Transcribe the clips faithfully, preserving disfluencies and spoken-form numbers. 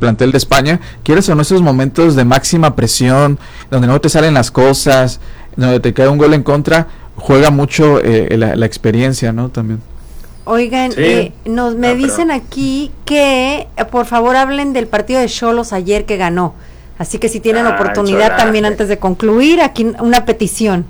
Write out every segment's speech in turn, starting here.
plantel de España, quieres o no, esos momentos de máxima presión, donde no te salen las cosas, donde te cae un gol en contra, juega mucho eh, la, la experiencia, ¿no? También. Oigan, sí. eh, nos me ah, dicen pero... aquí que eh, por favor hablen del partido de Xolos ayer que ganó. Así que si tienen ah, oportunidad cholaje. También antes de concluir, aquí una petición.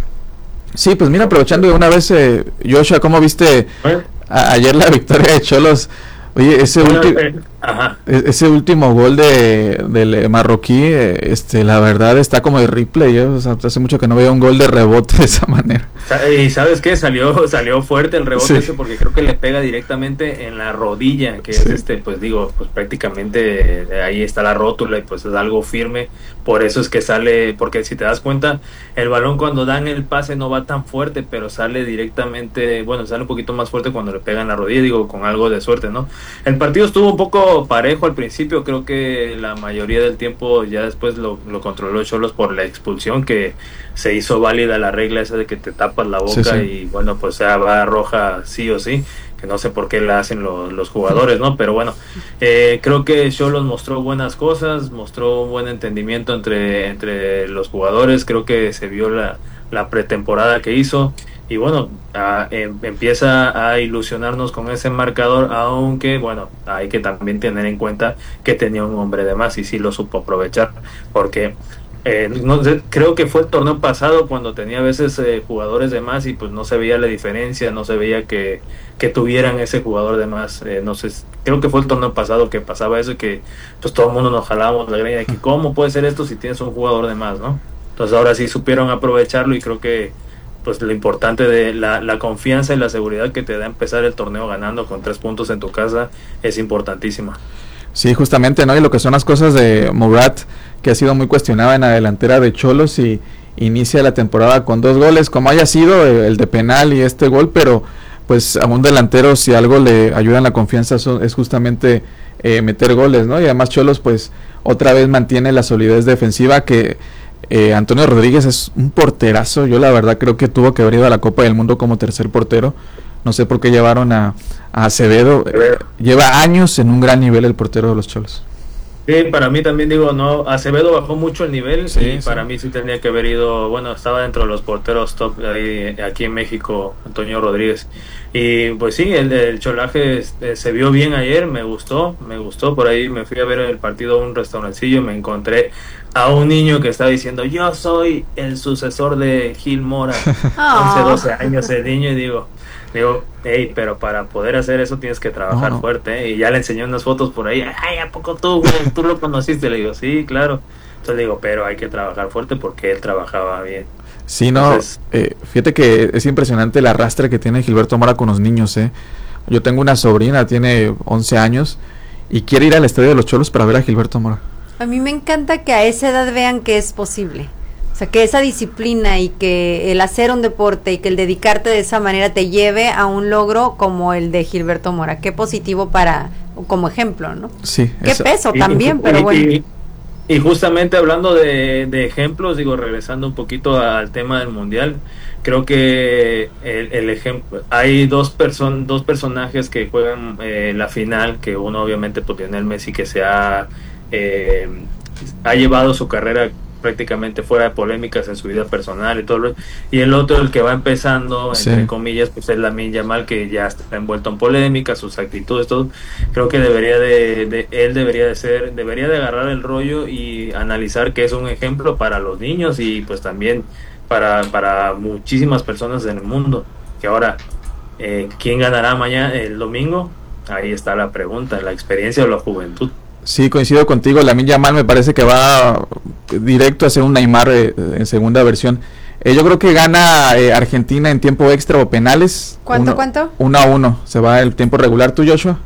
Sí, pues mira, aprovechando de una vez, eh, Joshua, ¿cómo viste a, ayer la victoria de Xolos? Oye, ese bueno, último eh, ajá. ese último gol de del marroquí, eh, este, la verdad está como de replay, ¿eh? O sea, hace mucho que no veo un gol de rebote de esa manera. Y sabes qué, salió salió fuerte el rebote sí. ese porque creo que le pega directamente en la rodilla, que sí. es este, pues digo, pues prácticamente eh, ahí está la rótula y pues es algo firme, por eso es que sale, porque si te das cuenta, el balón cuando dan el pase no va tan fuerte, pero sale directamente, bueno, sale un poquito más fuerte cuando le pega en la rodilla, digo, con algo de suerte, ¿no? El partido estuvo un poco parejo al principio, creo que la mayoría del tiempo ya después lo, lo controló Xolos por la expulsión, que se hizo válida la regla esa de que te tapas la boca sí, sí. y bueno, pues ya va roja sí o sí, que no sé por qué la hacen los, los jugadores, ¿no? Pero bueno, eh, creo que Xolos mostró buenas cosas, mostró un buen entendimiento entre, entre los jugadores, creo que se vio la, la pretemporada que hizo. Y bueno, a, eh, empieza a ilusionarnos con ese marcador, aunque bueno, hay que también tener en cuenta que tenía un hombre de más y sí lo supo aprovechar, porque eh, no, creo que fue el torneo pasado cuando tenía a veces eh, jugadores de más y pues no se veía la diferencia, no se veía que, que tuvieran ese jugador de más, eh, no sé, creo que fue el torneo pasado que pasaba eso y que pues todo el mundo nos jalábamos la greña de que cómo puede ser esto si tienes un jugador de más, ¿no? Entonces ahora sí supieron aprovecharlo y creo que pues lo importante de la, la confianza y la seguridad que te da empezar el torneo ganando con tres puntos en tu casa es importantísima. Sí, justamente, ¿no? Y lo que son las cosas de Murat, que ha sido muy cuestionada en la delantera de Xolos y inicia la temporada con dos goles, como haya sido el de penal y este gol, pero pues a un delantero si algo le ayuda en la confianza es justamente eh, meter goles, ¿no? Y además Xolos pues otra vez mantiene la solidez defensiva que Eh, Antonio Rodríguez es un porterazo. Yo la verdad creo que tuvo que haber ido a la Copa del Mundo como tercer portero. No sé por qué llevaron a, a Acevedo. Eh, lleva años en un gran nivel el portero de los Xolos. Sí, para mí también digo, no, Acevedo bajó mucho el nivel sí, y sí. para mí sí tenía que haber ido, bueno, estaba dentro de los porteros top ahí, aquí en México, Antonio Rodríguez. Y pues sí, el, el cholaje este, se vio bien ayer, me gustó, me gustó, por ahí me fui a ver el partido a un restaurancillo, me encontré a un niño que está diciendo, yo soy el sucesor de Gil Mora, once, doce años el niño, y digo, digo, hey, pero para poder hacer eso tienes que trabajar no, no. fuerte, ¿eh? Y ya le enseñé unas fotos por ahí, ay, ¿a poco tú, güey? ¿Tú lo conociste? Le digo, sí, claro. Entonces le digo, pero hay que trabajar fuerte porque él trabajaba bien. Sí, no, Entonces, eh, fíjate que es impresionante el arrastre que tiene Gilberto Mora con los niños, ¿eh? Yo tengo una sobrina, tiene once años, y quiere ir al estadio de los Xolos para ver a Gilberto Mora. A mí me encanta que a esa edad vean que es posible. O sea, que esa disciplina y que el hacer un deporte y que el dedicarte de esa manera te lleve a un logro como el de Gilberto Mora. Qué positivo para, como ejemplo, ¿no? Sí. Qué eso. peso y, también, y, pero y, bueno. Y, y justamente hablando de, de ejemplos, digo, regresando un poquito al tema del Mundial, creo que el, el ejemplo, hay dos, person, dos personajes que juegan eh, la final, que uno obviamente pues Lionel Messi, que se ha... Eh, ha llevado su carrera prácticamente fuera de polémicas en su vida personal y todo, y el otro, el que va empezando, sí. entre comillas, pues es Lamine Yamal, que ya está envuelto en polémicas, sus actitudes, todo. Creo que debería de, de él debería de ser, debería de agarrar el rollo y analizar que es un ejemplo para los niños y pues también para, para muchísimas personas en el mundo, que ahora eh, ¿quién ganará mañana, el domingo? Ahí está la pregunta, la experiencia o la juventud. Sí, coincido contigo, Lamine Yamal me parece que va directo a ser un Neymar eh, en segunda versión. Eh, yo creo que gana eh, Argentina en tiempo extra o penales. ¿Cuánto, uno, cuánto? Uno a uno, se va el tiempo regular. ¿Tú, Joshua?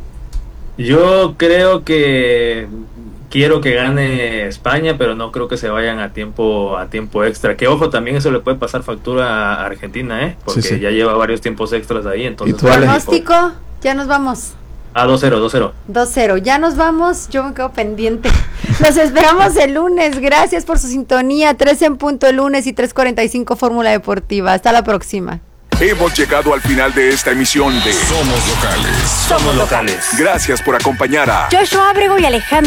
Yo creo que quiero que gane España, pero no creo que se vayan a tiempo a tiempo extra. Que ojo, también eso le puede pasar factura a Argentina, ¿eh? Porque sí, sí. ya lleva varios tiempos extras ahí. Entonces, ¿pronóstico? Ya nos vamos. Ah, dos cero, dos cero. dos cero, ya nos vamos, yo me quedo pendiente. Los esperamos el lunes, gracias por su sintonía. tres en punto el lunes y tres cuarenta y cinco Fórmula Deportiva. Hasta la próxima. Hemos llegado al final de esta emisión de Somos Locales. Somos Locales. Gracias por acompañar a Joshua Abrego y Alejandro